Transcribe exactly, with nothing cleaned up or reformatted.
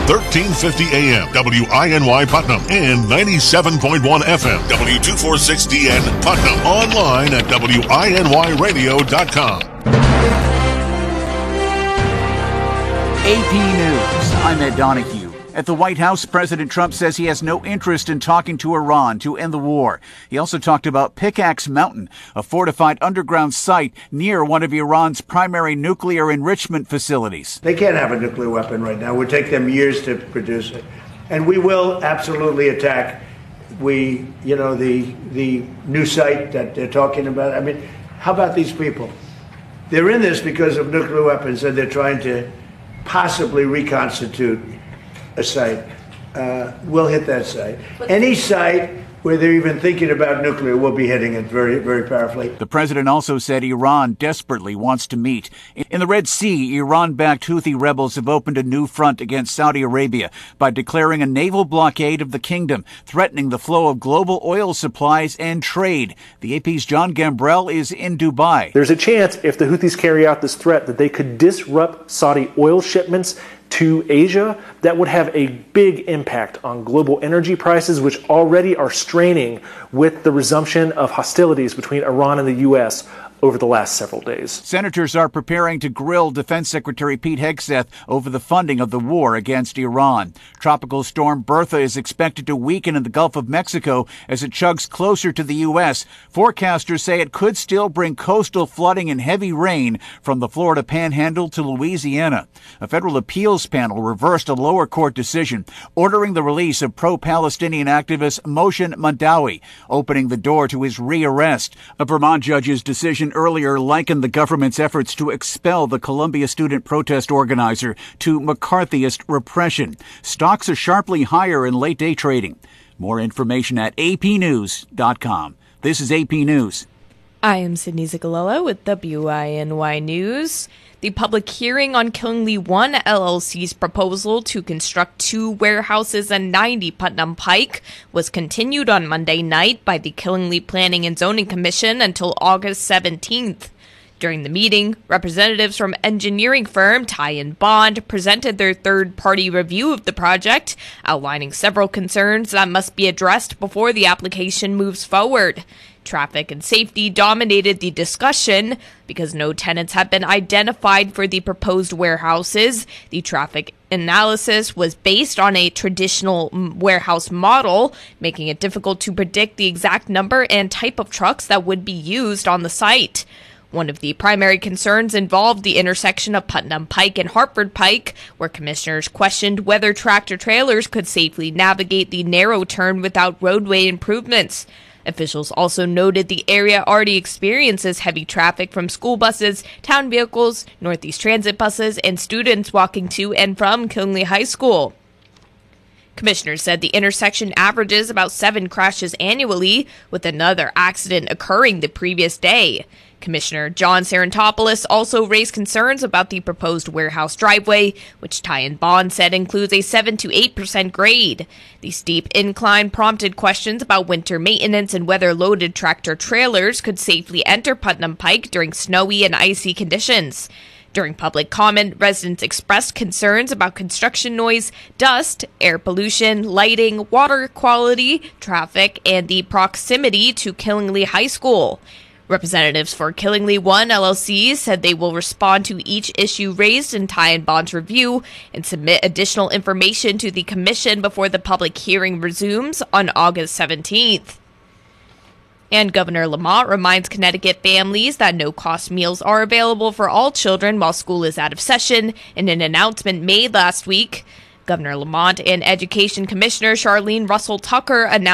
thirteen fifty A M, W I N Y Putnam, and ninety-seven point one F M, W two forty-six D N Putnam. Online at W I N Y radio dot com. A P News, I'm Ed Donahue. At the White House, President Trump says he has no interest in talking to Iran to end the war. He also talked about Pickaxe Mountain, a fortified underground site near one of Iran's primary nuclear enrichment facilities. They can't have a nuclear weapon right now. It would take them years to produce it. And we will absolutely attack we, you know, the the new site that they're talking about. I mean, how about these people? They're in this because of nuclear weapons, and they're trying to possibly reconstitute a site. Uh, we'll hit that site. Any site where they're even thinking about nuclear, we'll be hitting it very, very powerfully. The president also said Iran desperately wants to meet. In the Red Sea, Iran-backed Houthi rebels have opened a new front against Saudi Arabia by declaring a naval blockade of the kingdom, threatening the flow of global oil supplies and trade. The A P's John Gambrell is in Dubai. There's a chance, if the Houthis carry out this threat, that they could disrupt Saudi oil shipments to Asia. That would have a big impact on global energy prices, which already are straining with the resumption of hostilities between Iran and the U S over the last several days. Senators are preparing to grill Defense Secretary Pete Hegseth over the funding of the war against Iran. Tropical storm Bertha is expected to weaken in the Gulf of Mexico as it chugs closer to the U S. Forecasters say it could still bring coastal flooding and heavy rain from the Florida Panhandle to Louisiana. A federal appeals panel reversed a lower court decision ordering the release of pro-Palestinian activist Moshe Mandawi, opening the door to his rearrest. A Vermont judge's decision earlier likened the government's efforts to expel the Columbia student protest organizer to McCarthyist repression. Stocks are sharply higher in late-day trading. More information at A P news dot com. This is A P News. I am Sydney Zigalella with W I N Y News. The public hearing on Killingly One L L C's proposal to construct two warehouses and ninety Putnam Pike was continued on Monday night by the Killingly Planning and Zoning Commission until August seventeenth. During the meeting, representatives from engineering firm Ty and Bond presented their third-party review of the project, outlining several concerns that must be addressed before the application moves forward. Traffic and safety dominated the discussion. Because no tenants have been identified for the proposed warehouses, the traffic analysis was based on a traditional warehouse model, making it difficult to predict the exact number and type of trucks that would be used on the site. One of the primary concerns involved the intersection of Putnam Pike and Hartford Pike, where commissioners questioned whether tractor-trailers could safely navigate the narrow turn without roadway improvements. Officials also noted the area already experiences heavy traffic from school buses, town vehicles, Northeast Transit buses, and students walking to and from Killingly High School. Commissioners said the intersection averages about seven crashes annually, with another accident occurring the previous day. Commissioner John Sarantopoulos also raised concerns about the proposed warehouse driveway, which Ty and Bond said includes a seven to eight percent grade. The steep incline prompted questions about winter maintenance and whether loaded tractor-trailers could safely enter Putnam Pike during snowy and icy conditions. During public comment, residents expressed concerns about construction noise, dust, air pollution, lighting, water quality, traffic, and the proximity to Killingly High School. Representatives for Killingly One L L C said they will respond to each issue raised in Ty and Bond's review and submit additional information to the commission before the public hearing resumes on August seventeenth. And Governor Lamont reminds Connecticut families that no-cost meals are available for all children while school is out of session in an announcement made last week. Governor Lamont and Education Commissioner Charlene Russell Tucker announced